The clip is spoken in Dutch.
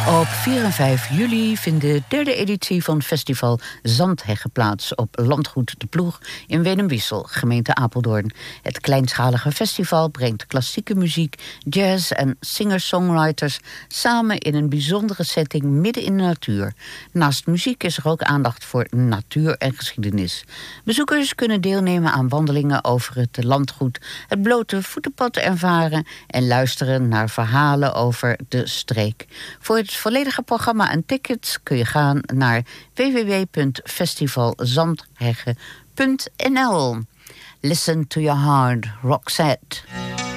Op 4 en 5 juli vindt de derde editie van festival Zandheggen plaats op Landgoed de Ploeg in Wenum-Wissel, gemeente Apeldoorn. Het kleinschalige festival brengt klassieke muziek, jazz en singer-songwriters samen in een bijzondere setting midden in de natuur. Naast muziek is er ook aandacht voor natuur en geschiedenis. Bezoekers kunnen deelnemen aan wandelingen over het landgoed, het blote voetenpad ervaren en luisteren naar verhalen over de streek. Voor het volledige programma en tickets kun je gaan naar www.festivalzandheggen.nl. Listen to your heart, Roxette.